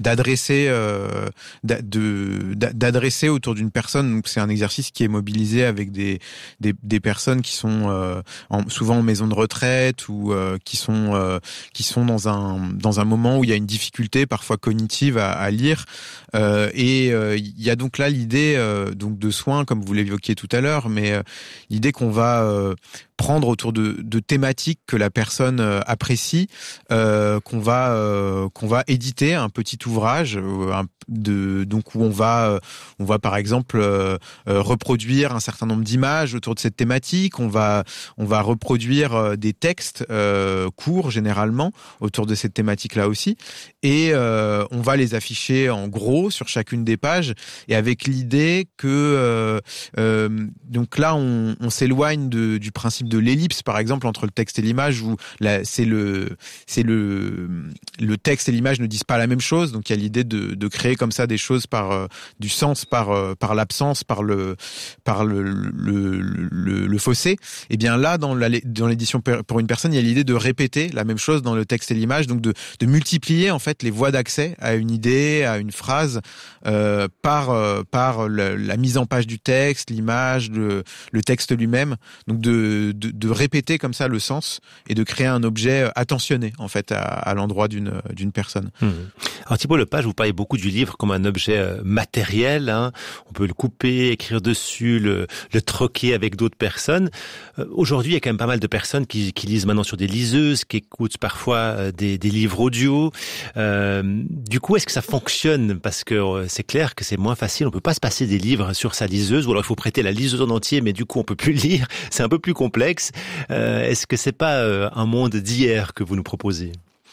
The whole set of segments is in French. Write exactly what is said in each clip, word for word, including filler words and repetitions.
d'adresser, euh, de, d'adresser autour d'une personne. Donc c'est un exercice qui est mobilisé avec des des, des personnes qui sont euh, en, souvent en maison de retraite ou euh, qui sont euh, qui sont dans un dans un moment où il y a une difficulté parfois cognitive à, à lire. Euh, et il euh, y a donc là l'idée euh, donc de soins, comme vous l'évoquiez tout à l'heure, mais euh, l'idée qu'on va euh, prendre autour de, de thématiques que la personne euh, apprécie, euh, qu'on va euh, qu'on va éditer un petit ouvrage euh, un, de donc où on va euh, on va par exemple euh, euh, reproduire un certain nombre d'images autour de cette thématique. On va on va reproduire euh, des textes euh, courts généralement autour de cette thématique-là aussi, et euh, on va les afficher en gros sur chacune des pages, et avec l'idée que euh, euh, donc là on, on s'éloigne de, du principe de l'ellipse par exemple entre le texte et l'image, où là c'est le c'est le le texte et l'image ne disent pas la même chose. Donc il y a l'idée de, de créer comme ça des choses par euh, du sens par euh, par l'absence, par le par le le, le le fossé. Et bien là dans la dans l'édition pour une personne, il y a l'idée de répéter la même chose dans le texte et l'image, donc de de multiplier en fait les voies d'accès à une idée, à une phrase euh, par euh, par le, la mise en page du texte, l'image, le le texte lui-même. Donc de, de de répéter comme ça le sens et de créer un objet attentionné en fait à, à l'endroit d'une d'une personne. Mmh. Alors Thibault Lepage, vous parlez beaucoup du livre comme un objet matériel, hein. On peut le couper, écrire dessus, le, le troquer avec d'autres personnes. Euh, aujourd'hui, il y a quand même pas mal de personnes qui, qui lisent maintenant sur des liseuses, qui écoutent parfois des, des livres audio. Euh, du coup, est-ce que ça fonctionne? Parce que euh, c'est clair que c'est moins facile. On peut pas se passer des livres sur sa liseuse, ou alors il faut prêter la liseuse en entier, mais du coup, on peut plus lire. C'est un peu plus complexe. Euh, est-ce que c'est pas euh, un monde d'hier que vous nous proposez?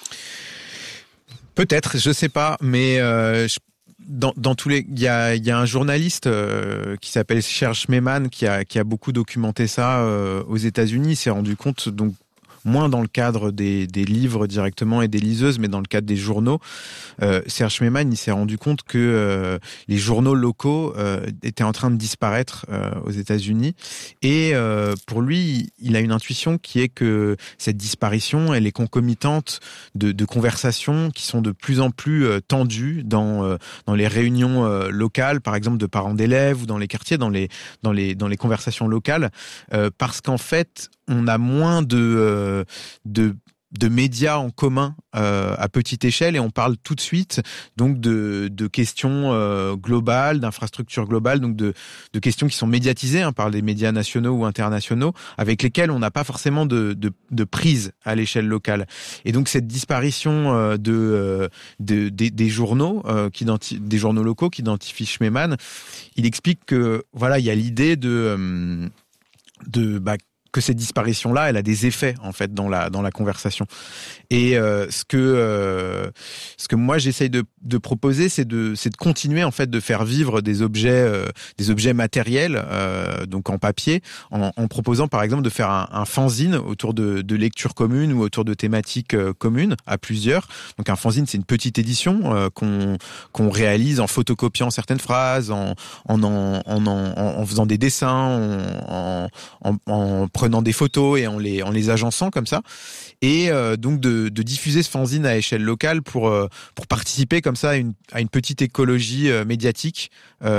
Peut-être, je sais pas, mais euh, je, dans, dans tous les, il y a, il y a un journaliste euh, qui s'appelle Serge Schmemann qui a, qui a beaucoup documenté ça euh, aux États-Unis. Il s'est rendu compte, donc moins dans le cadre des, des livres directement et des liseuses, mais dans le cadre des journaux. Euh, Serge Schmemann, il s'est rendu compte que euh, les journaux locaux euh, étaient en train de disparaître euh, aux États-Unis. Et euh, pour lui, il a une intuition qui est que cette disparition, elle est concomitante de, de conversations qui sont de plus en plus euh, tendues dans euh, dans les réunions euh, locales, par exemple de parents d'élèves, ou dans les quartiers, dans les dans les dans les conversations locales, euh, parce qu'en fait, on a moins de euh, de de médias en commun euh, à petite échelle, et on parle tout de suite donc de de questions euh, globales, d'infrastructures globales, donc de de questions qui sont médiatisées hein, par des médias nationaux ou internationaux, avec lesquels on n'a pas forcément de de de prise à l'échelle locale. Et donc cette disparition euh, de, euh, de des, des journaux euh, qui des journaux locaux qu'identifie Schmemann, il explique que voilà, il y a l'idée de euh, de bah, que cette disparition-là, elle a des effets en fait dans la dans la conversation. Et euh, ce que euh, ce que moi j'essaye de de proposer, c'est de c'est de continuer en fait de faire vivre des objets euh, des objets matériels euh, donc en papier, en, en proposant par exemple de faire un, un fanzine autour de de lectures communes ou autour de thématiques euh, communes à plusieurs. Donc un fanzine, c'est une petite édition euh, qu'on qu'on réalise en photocopiant certaines phrases, en en en en, en, en faisant des dessins, en en, en prenant des photos et en les en les agençant comme ça, et euh, donc de, de diffuser ce fanzine à échelle locale pour euh, pour participer comme ça à une à une petite écologie euh, médiatique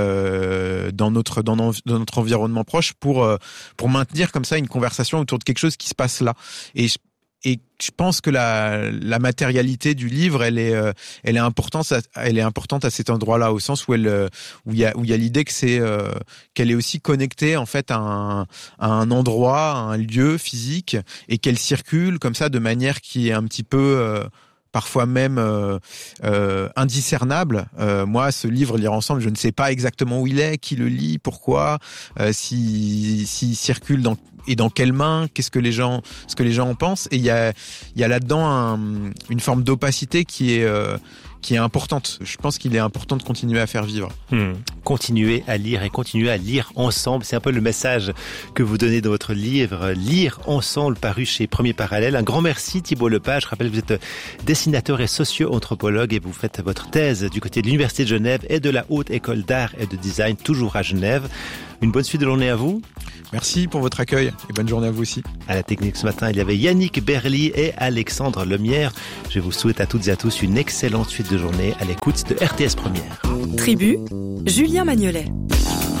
euh, dans notre dans, dans notre environnement proche, pour euh, pour maintenir comme ça une conversation autour de quelque chose qui se passe là. Et je, Et je pense que la, la matérialité du livre, elle est, euh, elle est importante, elle est importante à cet endroit-là, au sens où elle, où il y a, où il y a l'idée que c'est, euh, qu'elle est aussi connectée en fait à un, à un endroit, à un lieu physique, et qu'elle circule comme ça de manière qui est un petit peu euh, parfois même euh, euh, indiscernable. Euh, moi, ce livre, Lire ensemble, je ne sais pas exactement où il est, qui le lit, pourquoi, euh, s'il si, si circule dans et dans quelles mains, qu'est-ce que les gens, ce que les gens en pensent. Et il y a, il y a là-dedans un, une forme d'opacité qui est euh, qui est importante. Je pense qu'il est important de continuer à faire vivre. Hmm. Continuer à lire et continuer à lire ensemble. C'est un peu le message que vous donnez dans votre livre, Lire ensemble, paru chez Premier Parallèle. Un grand merci Thibault Lepage. Je rappelle que vous êtes dessinateur et socio-anthropologue et vous faites votre thèse du côté de l'Université de Genève et de la Haute École d'Art et de Design, toujours à Genève. Une bonne suite de journée à vous. Merci pour votre accueil et bonne journée à vous aussi. À la technique ce matin, il y avait Yannick Berly et Alexandre Lemierre. Je vous souhaite à toutes et à tous une excellente suite de de journée à l'écoute de R T S Première. Tribu, Julien Magnolet.